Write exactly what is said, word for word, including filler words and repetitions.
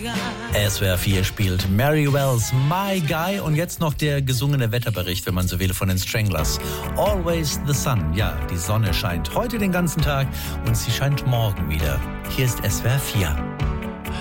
S W R vier spielt Mary Wells My Guy und jetzt noch der gesungene Wetterbericht, wenn man so will, von den Stranglers. Always the sun. Ja, die Sonne scheint heute den ganzen Tag und sie scheint morgen wieder. Hier ist S W R vier.